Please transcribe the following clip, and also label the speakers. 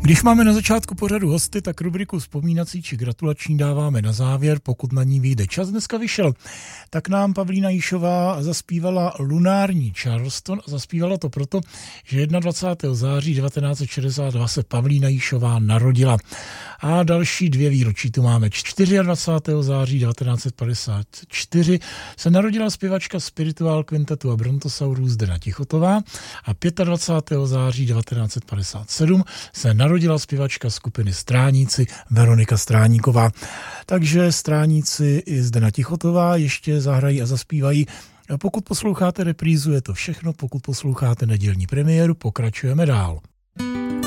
Speaker 1: Když máme na začátku pořadu hosty, tak rubriku vzpomínací či gratulační dáváme na závěr, pokud na ní vyjde čas. Dneska vyšel, tak nám Pavlína Jíšová zaspívala Lunární Charleston a zaspívala to proto, že 21. září 1962 se Pavlína Jíšová narodila. A další 2 výročí tu máme. 24. září 1954 se narodila zpěvačka Spiritual Quintetu a Brontosaurů Zdena Tichotová a 25. září 1957 se narodila zpěvačka skupiny Stráníci Veronika Stráníková. Takže Stráníci i Zdena Tichotová ještě zahrají a zaspívají. Pokud posloucháte reprízu, je to všechno. Pokud posloucháte nedělní premiéru, pokračujeme dál.